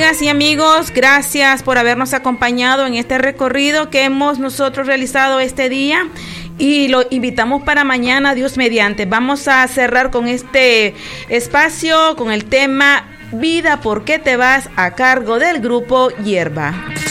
amigas y amigos, gracias por habernos acompañado en este recorrido que hemos nosotros realizado este día. Y lo invitamos para mañana, Dios mediante. Vamos a cerrar con este espacio con el tema Vida, ¿por qué te vas?, a cargo del grupo Hierba.